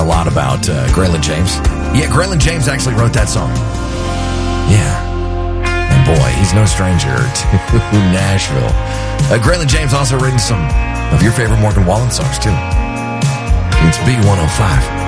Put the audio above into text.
lot about Graylin James. Yeah, Graylin James actually wrote that song. Yeah. And boy, he's no stranger to Nashville. Graylin James also written some of your favorite Morgan Wallen songs, too. It's B105.